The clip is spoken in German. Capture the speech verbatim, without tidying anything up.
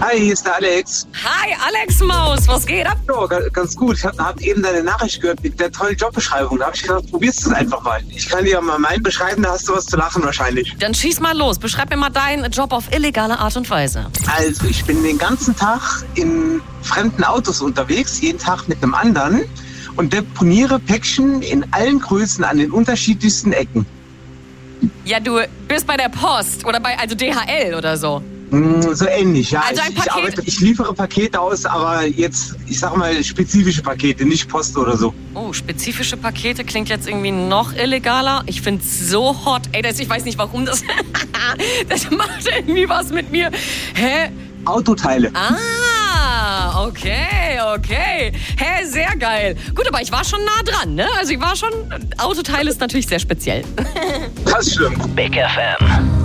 Hi, hier ist der Alex. Hi, Alex Maus, was geht ab? Ja, ga- ganz gut. Ich habe hab eben deine Nachricht gehört mit der tollen Jobbeschreibung. Da habe ich gedacht, probierst du es einfach mal. Ich kann dir ja mal meinen beschreiben, da hast du was zu lachen wahrscheinlich. Dann schieß mal los. Beschreib mir mal deinen Job auf illegale Art und Weise. Also, ich bin den ganzen Tag in fremden Autos unterwegs, jeden Tag mit einem anderen und deponiere Päckchen in allen Größen an den unterschiedlichsten Ecken. Ja, du bist bei der Post oder bei, also D H L oder so. Mm, So ähnlich, ja. Also ein ich, ich, Paket- arbeite, ich liefere Pakete aus, aber jetzt, ich sag mal, spezifische Pakete, nicht Post oder so. Oh, spezifische Pakete klingt jetzt irgendwie noch illegaler. Ich find's so hot. Ey, das, ich weiß nicht, warum das... das macht irgendwie was mit mir. Hä? Autoteile. Ah, okay, okay. Hä, sehr geil. Gut, aber ich war schon nah dran, ne? Also ich war schon... Autoteil ist natürlich sehr speziell. Das stimmt. Big F M.